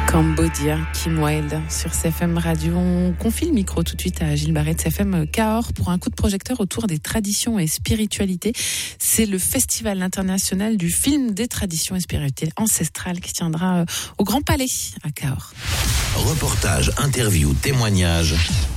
Cambodia, Kim Wilde sur CFM Radio. On confie le micro tout de suite à Gilles Barret de CFM Cahors pour un coup de projecteur autour des traditions et spiritualités. C'est le Festival international du film des traditions et spiritualités ancestrales qui tiendra au Grand Palais à Cahors. Reportage, interview, témoignage,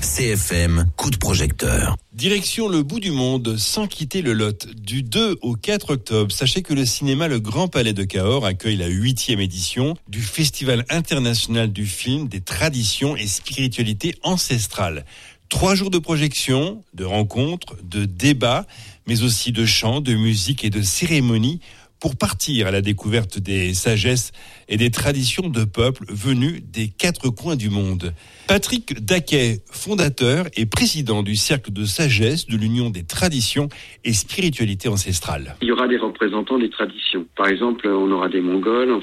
CFM coup de projecteur. Direction le bout du monde, sans quitter le Lot. Du 2 au 4 octobre, sachez que le cinéma Le Grand Palais de Cahors accueille la 8e édition du Festival international du film des traditions et spiritualités ancestrales. 3 jours de projection, de rencontres, de débats, mais aussi de chants, de musique et de cérémonies pour partir à la découverte des sagesses et des traditions de peuples venus des 4 coins du monde. Patrick Daquet, fondateur et président du Cercle de sagesse de l'Union des traditions et spiritualités ancestrales. Il y aura des représentants des traditions. Par exemple, on aura des Mongols,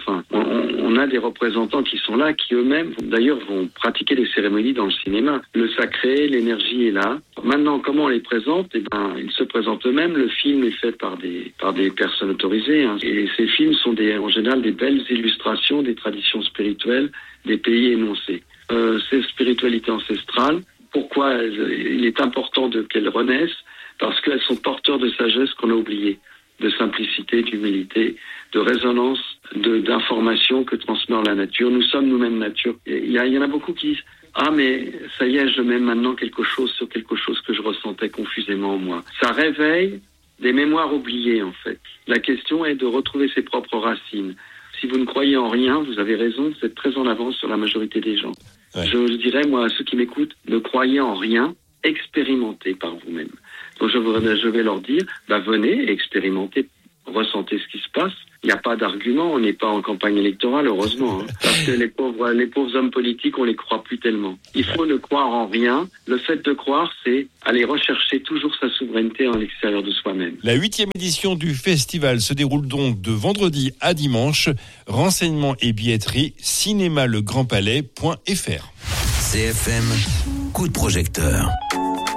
on a des représentants qui sont là, qui eux-mêmes, d'ailleurs, vont pratiquer des cérémonies dans le cinéma. Le sacré, l'énergie est là. Maintenant, comment on les présente ? Ils se présentent eux-mêmes. Le film est fait par des personnes autorisées. Et ces films sont en général des belles illustrations des traditions spirituelles des pays énoncés. Ces spiritualités ancestrales, pourquoi il est important qu'elles renaissent ? Parce qu'elles sont porteurs de sagesse qu'on a oubliée, de simplicité, d'humilité, de résonance, d'informations que transmet la nature. Nous sommes nous-mêmes nature. Il y en a beaucoup qui disent « Ah, mais ça y est, je mets maintenant quelque chose sur quelque chose que je ressentais confusément en moi. » Ça réveille des mémoires oubliées, en fait. La question est de retrouver ses propres racines. Si vous ne croyez en rien, vous avez raison, vous êtes très en avance sur la majorité des gens. Ouais. Je dirais, moi, à ceux qui m'écoutent, ne croyez en rien, expérimentez par vous-même. Donc je vais leur dire, venez, expérimentez, ressentez ce qui se passe. Il n'y a pas d'argument, on n'est pas en campagne électorale, heureusement. Parce que les pauvres hommes politiques, on les croit plus tellement. Il faut ne croire en rien. Le fait de croire, c'est aller rechercher toujours sa souveraineté en l'extérieur de soi-même. La 8e édition du festival se déroule donc de vendredi à dimanche. Renseignements et billetterie, cinémalegrandpalais.fr. CFM, coup de projecteur.